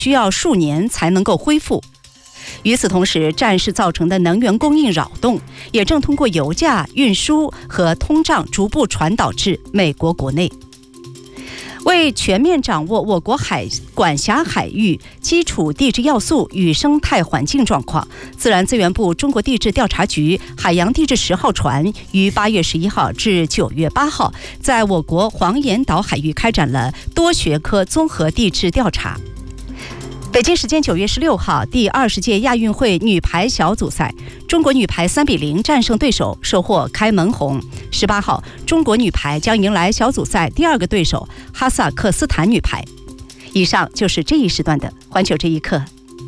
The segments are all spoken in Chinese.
需要数年才能够恢复。与此同时，战事造成的能源供应扰动也正通过油价、运输和通胀逐步传导至美国国内。为全面掌握我国管辖海域基础地质要素与生态环境状况，自然资源部中国地质调查局海洋地质10号船于8月11号至9月8号在我国黄岩岛海域开展了多学科综合地质调查。北京时间9月16号，第20届亚运会女排小组赛，中国女排3-0战胜对手，收获开门红。18号，中国女排将迎来小组赛第2个对手哈萨克斯坦女排。以上就是这一时段的环球这一刻。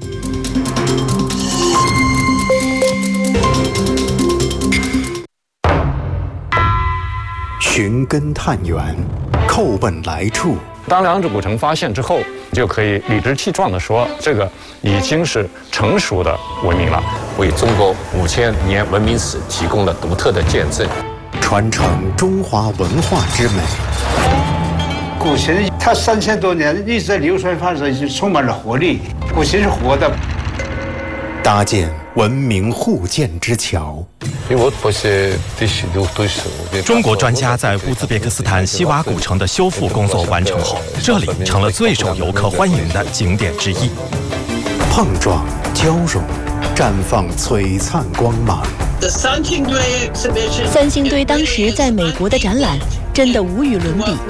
寻根探源，叩问来处。 当两指古城发现之后，就可以理直气壮地说，这个已经是成熟的文明了， 为中国5000年文明史提供了独特的见证， 传承中华文化之美。 古琴它3000多年一直在流传发展，就充满了活力。古琴是活的， 搭建文明互鉴之桥。 中国专家在乌兹别克斯坦西瓦古城的修复工作完成后，这里成了最受游客欢迎的景点之一。 碰撞交融，绽放璀璨光芒。 三星堆当时在美国的展览真的无与伦比。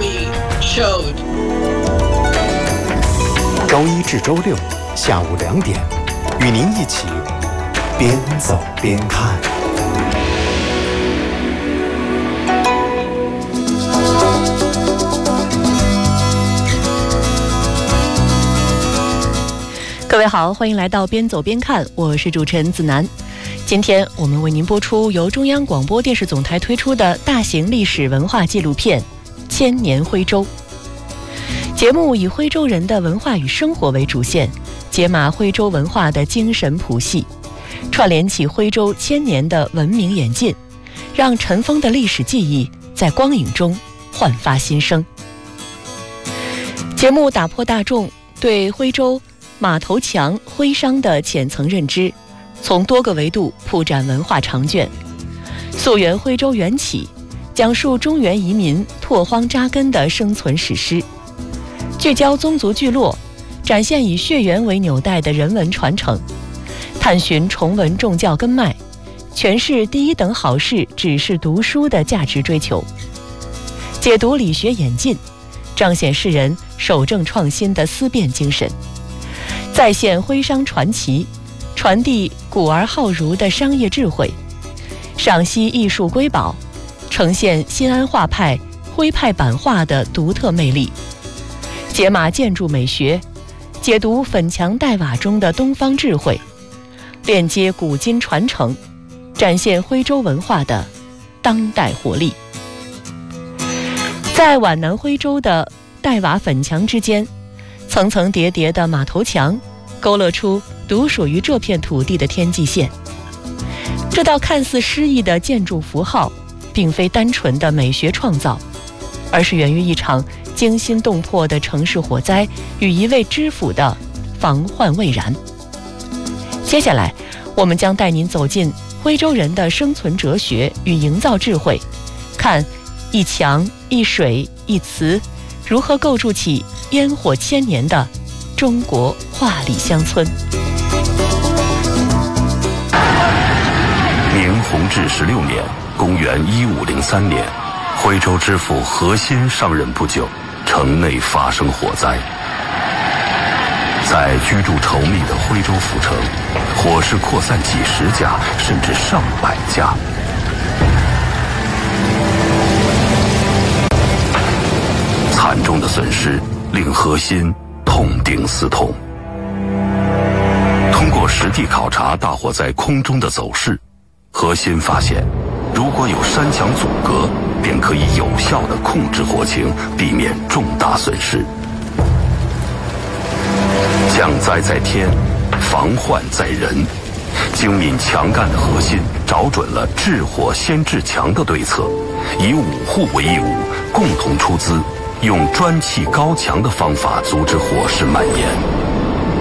周1至周6下午2点，与您一起边走边看。 各位好，欢迎来到边走边看，我是主持人子楠。今天我们为您播出由中央广播电视总台推出的大型历史文化纪录片《千年徽州》。节目以徽州人的文化与生活为主线，解码徽州文化的精神谱系，串联起徽州1000年的文明演进，让尘封的历史记忆在光影中焕发新生。节目打破大众对徽州马头墙徽商的浅层认知，从多个维度铺展文化长卷，溯源徽州缘起，讲述中原移民拓荒扎根的生存史诗，聚焦宗族聚落，展现以血缘为纽带的人文传承，探寻崇文重教根脉，诠释第一等好事只是读书的价值追求，解读理学演进，彰显世人守正创新的思辨精神，再现徽商传奇，传递古而浩儒的商业智慧，赏析艺术瑰宝，呈现新安画派、徽派版画的独特魅力，解码建筑美学，解读粉墙黛瓦中的东方智慧，链接古今传承，展现徽州文化的当代活力。在皖南徽州的黛瓦粉墙之间，层层叠叠的马头墙勾勒出独属于这片土地的天际线。这道看似诗意的建筑符号，并非单纯的美学创造，而是源于一场惊心动魄的城市火灾与一位知府的防患未然。接下来，我们将带您走进徽州人的生存哲学与营造智慧，看一墙一水一词如何构筑起烟火1000年的中国画里乡村。 明弘治16年，公元1503年，徽州知府何欣上任不久，城内发生火灾。在居住稠密的徽州府城，火势扩散几十家甚至上百家。惨重的损失令何欣痛定思痛。通过实地考察大火在空中的走势，何欣发现，如果有山墙阻隔，便可以有效地控制火情，避免重大损失。降灾在天，防患在人。精敏强干的何欣找准了治火先治墙的对策，以5户为一伍，共同出资，用砖砌高墙的方法阻止火势蔓延。